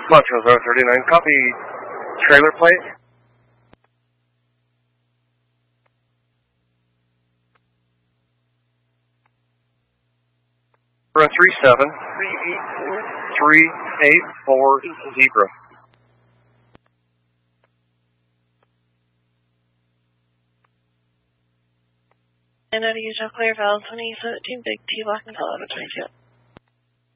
Montrose Road 39, copy trailer plate. Run 37384 And out of Utah Clear, Val 2017, Big T, Black and Colorado 22.